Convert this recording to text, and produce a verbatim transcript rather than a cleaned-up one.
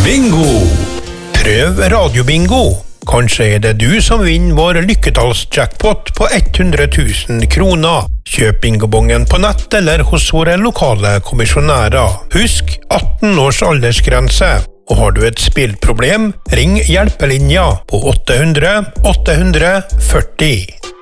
Bingo! Prøv radiobingo. Kanskje er det du som vinner vår lykketallsjackpot på hundre tusen kroner. Kjøp bingobongen på nett eller hos våre lokale kommisjonærer. Husk atten års aldersgrense. Og har du et spillproblem, ring hjelpelinja på åtte hundre åtte hundre førti.